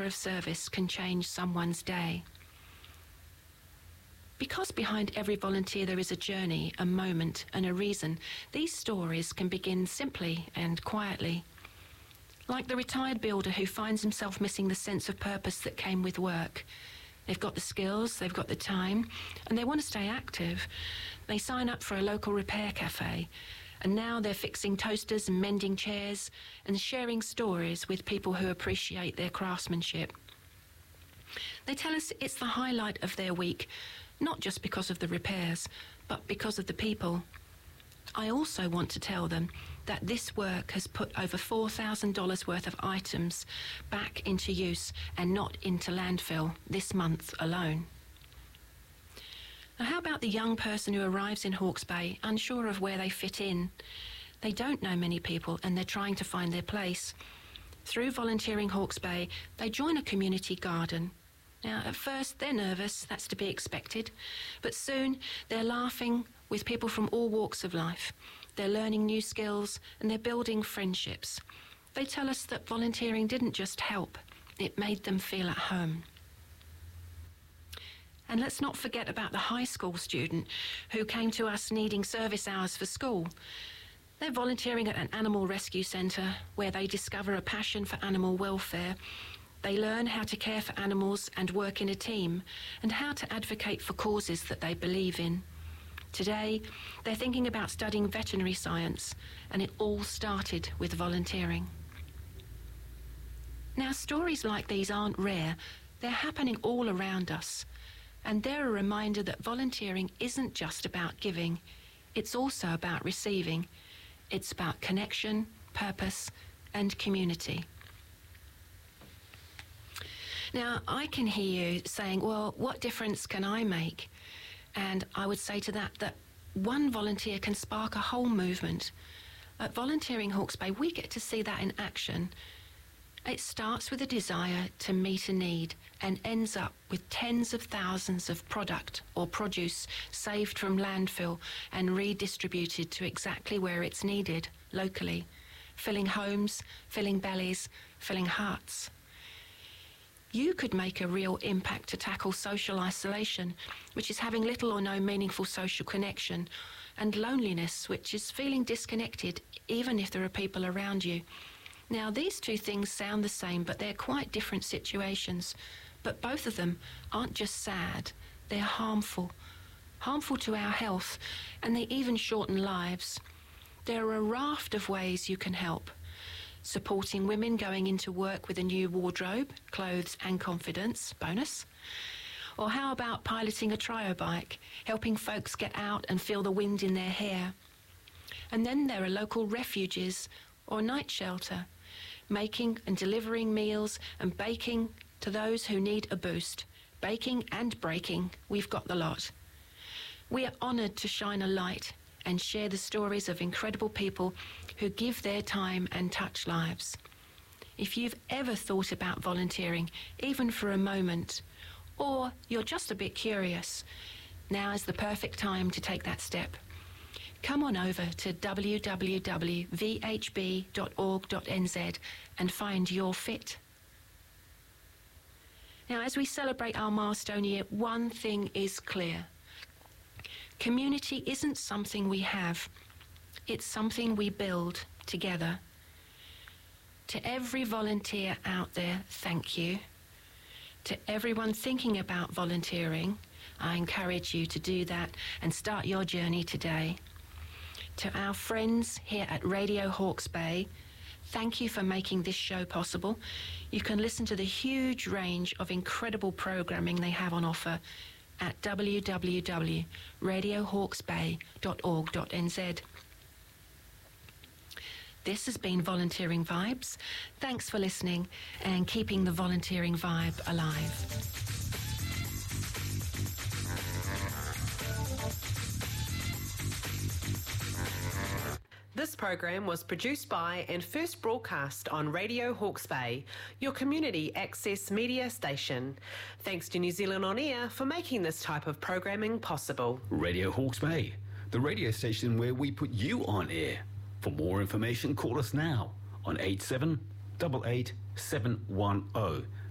of service can change someone's day. Because behind every volunteer there is a journey, a moment, and a reason, these stories can begin simply and quietly. Like the retired builder who finds himself missing the sense of purpose that came with work. They've got the skills, they've got the time, and they want to stay active. They sign up for a local repair cafe, and now they're fixing toasters and mending chairs and sharing stories with people who appreciate their craftsmanship. They tell us it's the highlight of their week, not just because of the repairs, but because of the people. I also want to tell them that this work has put over $4,000 worth of items back into use and not into landfill this month alone. Now, how about the young person who arrives in Hawke's Bay unsure of where they fit in? They don't know many people and they're trying to find their place. Through Volunteering Hawke's Bay, they join a community garden. Now, at first, they're nervous, that's to be expected, but soon they're laughing with people from all walks of life. They're learning new skills and they're building friendships. They tell us that volunteering didn't just help, it made them feel at home. And let's not forget about the high school student who came to us needing service hours for school. They're volunteering at an animal rescue centre where they discover a passion for animal welfare. They learn how to care for animals and work in a team, and how to advocate for causes that they believe in. Today, they're thinking about studying veterinary science, and it all started with volunteering. Now, stories like these aren't rare. They're happening all around us, and they're a reminder that volunteering isn't just about giving. It's also about receiving. It's about connection, purpose, and community. Now, I can hear you saying, well, what difference can I make? And I would say to that one volunteer can spark a whole movement. At Volunteering Hawke's Bay, we get to see that in action. It starts with a desire to meet a need and ends up with tens of thousands of product or produce saved from landfill and redistributed to exactly where it's needed, locally, filling homes, filling bellies, filling hearts. You could make a real impact to tackle social isolation, which is having little or no meaningful social connection, and loneliness, which is feeling disconnected even if there are people around you. Now, these two things sound the same, but they're quite different situations. But both of them aren't just sad, they're harmful to our health, and they even shorten lives. There are a raft of ways you can help. Supporting women going into work with a new wardrobe, clothes and confidence, bonus. Or how about piloting a trio bike, helping folks get out and feel the wind in their hair. And then there are local refuges or night shelter, making and delivering meals and baking to those who need a boost. Baking and breaking, we've got the lot. We are honoured to shine a light and share the stories of incredible people who give their time and touch lives. If you've ever thought about volunteering, even for a moment, or you're just a bit curious, now is the perfect time to take that step. Come on over to www.vhb.org.nz and find your fit. Now, as we celebrate our milestone year, one thing is clear. Community isn't something we have, it's something we build together. To every volunteer out there, thank you. To everyone thinking about volunteering, I encourage you to do that and start your journey today. To our friends here at Radio Hawke's Bay, thank you for making this show possible. You can listen to the huge range of incredible programming they have on offer at www.radiohawksbay.org.nz. This has been Volunteering Vibes. Thanks for listening and keeping the volunteering vibe alive. This program was produced by and first broadcast on Radio Hawke's Bay, your community access media station. Thanks to New Zealand On Air for making this type of programming possible. Radio Hawke's Bay, the radio station where we put you on air. For more information, call us now on 8788 710.